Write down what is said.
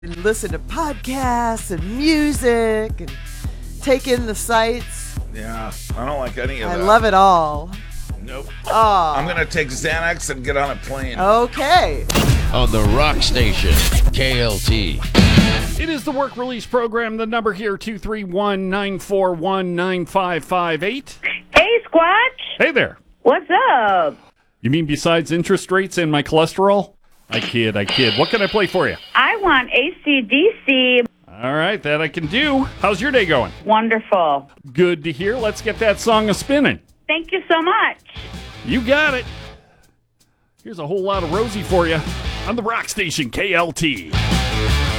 and listen to podcasts and music and take in the sights. Yeah, I don't like any of I that. love it all. Nope. Oh. I'm going to take Xanax and get on a plane. Okay. On the Rock Station, KLT. It is the work release program. The number here, 231-941-9558. Hey, Squatch. Hey there. What's up? You mean besides interest rates and my cholesterol? I kid. What can I play for you? I want AC/DC. All right, that I can do. How's your day going? Wonderful. Good to hear. Let's get that song a-spinning. Thank you so much. You got it. Here's a whole lot of Rosie for you on the Rock Station, KLT.